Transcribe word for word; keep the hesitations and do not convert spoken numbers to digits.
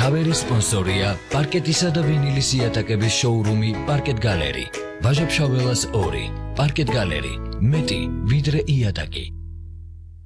Cover-ის სპონსორია პარკეტისა და ვინილის იატაკების შოურუმი პარკეტ გალერი. ვაჟა-ფშაველას ორი. პარკეტ გალერი. მეტი ვიდრე იატაკი.